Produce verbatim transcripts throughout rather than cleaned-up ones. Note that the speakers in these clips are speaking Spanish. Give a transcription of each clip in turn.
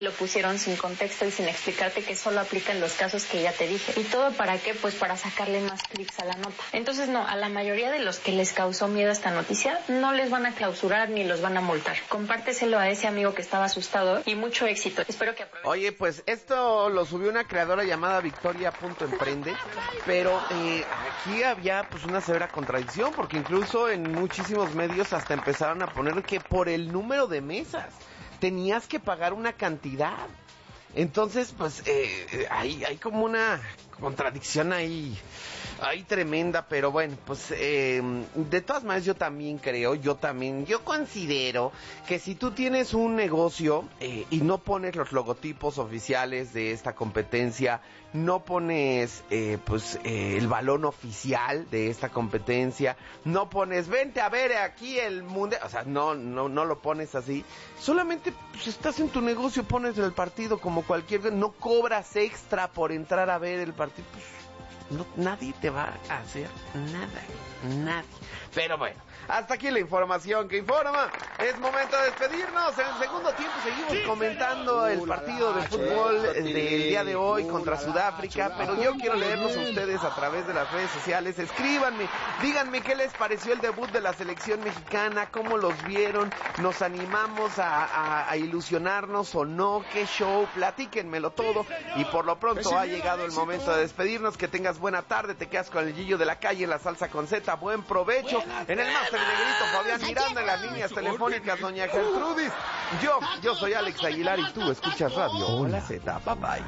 Lo pusieron sin contexto y sin explicarte que solo aplica en los casos que ya te dije. ¿Y todo para qué? Pues para sacarle más clics a la nota. Entonces no, a la mayoría de los que les causó miedo esta noticia no les van a clausurar ni los van a multar. Compárteselo a ese amigo que estaba asustado y mucho éxito. Espero que aprovechen. Oye, pues esto lo subió una creadora llamada Victoria punto emprende, pero eh, aquí había pues una severa contradicción porque incluso en muchísimos medios hasta empezaron a poner que por el número de mesas tenías que pagar una cantidad. Entonces, pues, eh, hay, hay como una contradicción ahí, ahí tremenda, pero bueno, pues, eh, de todas maneras yo también creo, yo también, yo considero que si tú tienes un negocio eh, y no pones los logotipos oficiales de esta competencia, no pones, eh, pues, eh, el balón oficial de esta competencia, no pones, vente a ver aquí el mundial, o sea, no, no, no lo pones así, solamente, pues, estás en tu negocio, pones el partido como cualquier, no cobras extra por entrar a ver el partido, pues, no, nadie te va a hacer nada, nadie. Pero bueno, hasta aquí la información que informa. Es momento de despedirnos. En el segundo tiempo seguimos sí, comentando el partido de fútbol del día de hoy contra Sudáfrica, pero yo quiero leerlos a ustedes a través de las redes sociales. Escríbanme, díganme qué les pareció el debut de la selección mexicana, cómo los vieron, nos animamos a, a, a ilusionarnos o no, qué show, platíquenmelo todo. Y por lo pronto ha llegado el momento de despedirnos. Que tengas buena tarde, te quedas con el Gillo de la calle, la salsa con Z, buen provecho. En el máster de Negrito, Fabián Miranda, en las líneas telefónicas, doña Gertrudis. Yo, yo soy Alex Aguilar y tú escuchas Radio Hola Z, bye bye.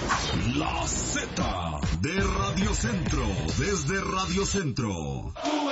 La Z de Radio Centro, desde Radio Centro.